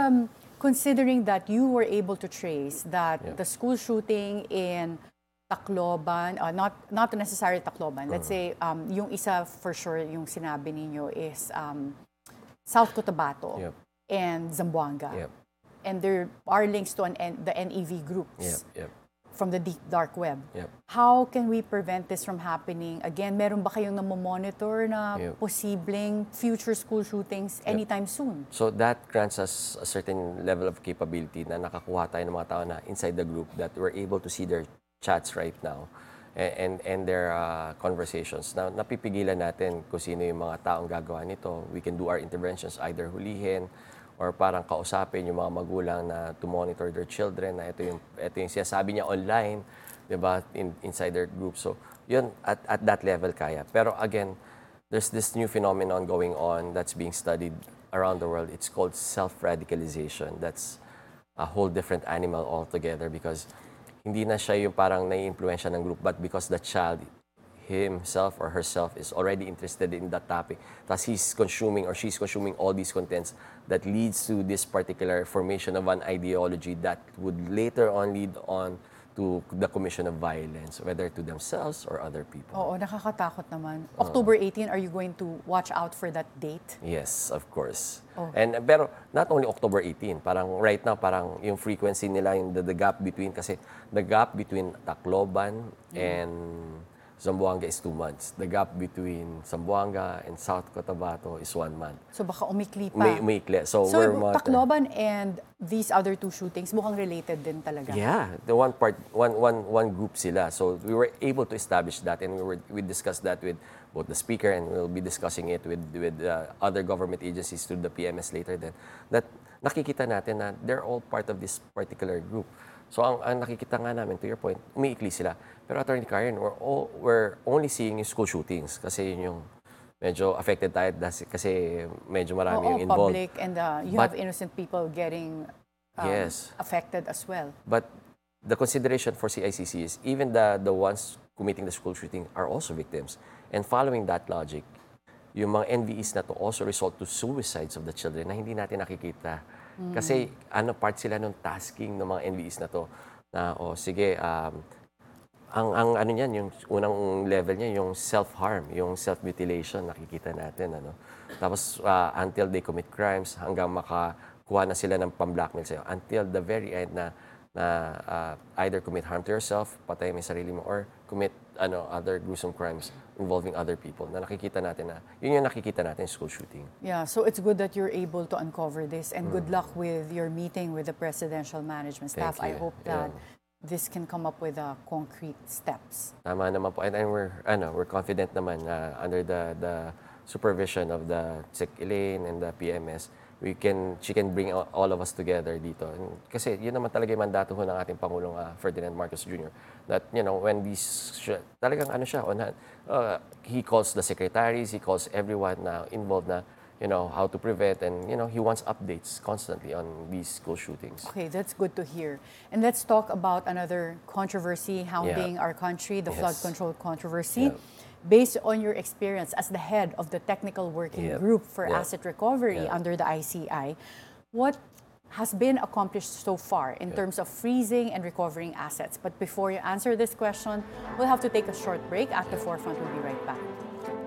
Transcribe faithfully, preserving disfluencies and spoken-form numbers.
um, considering that you were able to trace that Yeah. the school shooting in Tacloban, uh, not not necessarily Tacloban, let's say um, yung isa for sure yung sinabi ninyo is um, South Cotabato Yep. and Zamboanga. Yep. And there are links to an, N- the N E V groups Yep. Yep. from the deep dark web. Yep. How can we prevent this from happening? Again, meron ba kayong namomonitor na Yep. posibleng future school shootings anytime soon? So that grants us a certain level of capability na nakakuha tayo ng mga tao na inside the group that we're able to see their chats right now and and, and their uh, conversations. Na napipigilan natin kung sino yung mga taong gagawa nito. We can do our interventions, either hulihin or parang kausapin yung mga magulang na to monitor their children na ito yung ito yung sinasabi niya online, 'di ba, in, inside their group. So, yun at at that level kaya. Pero again, there's this new phenomenon going on that's being studied around the world. It's called self-radicalization. That's a whole different animal altogether because hindi na siya yung parang nai-impluwensya ng group, but because the child himself or herself is already interested in that topic. Tapos he's consuming or she's consuming all these contents that leads to this particular formation of an ideology that would later on lead on to the commission of violence, whether to themselves or other people. Oo, nakakatakot naman. October eighteenth, are you going to watch out for that date? Yes, of course. Oh. And pero not only October eighteenth, parang right now parang yung frequency nila, yung the, the gap between, kasi the gap between Tacloban and Zamboanga is two months. The gap between Zamboanga and South Cotabato is one month. So baka umikli pa. May umikli. So, So we're monitor- Tacloban and these other two shootings mukhang related din talaga. Yeah, the one part, one one one group sila. So we were able to establish that, and we were we discussed that with both the speaker, and we'll be discussing it with with uh, other government agencies through the P M S later. Then that nakikita natin na they're all part of this particular group. So ang, ang nakikita nga namin, to your point, umiikli sila. Pero Attorney Karen, we're all, we're only seeing yung school shootings kasi yun yung medyo affected tayo dahil- kasi medyo marami Oo, yung involved. public and uh, you But- have innocent people getting um, Yes. affected as well. But the consideration for C I C C is even the, the ones committing the school shooting are also victims. And following that logic, yung mga N V Es na to also result to suicides of the children na hindi natin nakikita. Kasi ano, part sila ng tasking ng mga N V Es na to na, oh, sige, um, ang, ang ano niyan, yung unang level niya, yung self-harm, yung self-mutilation, nakikita natin. Ano. Tapos uh, until they commit crimes, hanggang makakuha na sila ng pang-blackmail sa'yo. Until the very end na na uh, either commit harm to yourself, patay mo yung sarili mo, or commit ano other gruesome crimes involving other people na nakikita natin na, yun yung nakikita natin sa school shooting. Yeah, so it's good that you're able to uncover this and good luck with your meeting with the presidential management staff. I Thank you. hope that Yeah. this can come up with uh, concrete steps. Tama naman po. And, and we're, ano, we're confident naman na under the, the supervision of the Sec Elaine and the P M S, we can, she can bring all, all of us together dito. And kasi yun naman talaga yung mandato ho ng ating Pangulong uh, Ferdinand Marcos Junior That, you know, when these, talagang ano siya, on, uh, he calls the secretaries, he calls everyone na involved na, you know, how to prevent, and, you know, he wants updates constantly on these school shootings. Okay, that's good to hear. And let's talk about another controversy hounding Yeah. our country, the Yes. flood control controversy. Yeah. Based on your experience as the head of the technical working Yep. group for Yep. asset recovery Yep. under the I C I, what has been accomplished so far in terms of freezing and recovering assets? But before you answer this question, we'll have to take a short break. At the Forefront, we'll be right back.